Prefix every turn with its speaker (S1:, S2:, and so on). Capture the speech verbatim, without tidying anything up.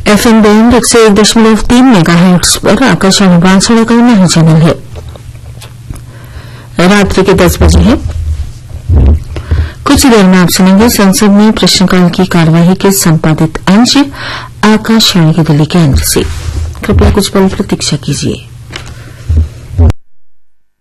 S1: FM band एक सौ एक दशमलव तीन मेगाहर्ट्ज पर आकाशवाणी बांसवाड़ा का नया चैनल है। रात्रि के दस बजे है। कुछ देर में आप सुनेंगे संसद में प्रश्नकाल की कार्यवाही के संपादित अंश आकाशवाणी के दिल्ली केंद्र से। कृपया कुछ पल प्रतीक्षा कीजिए।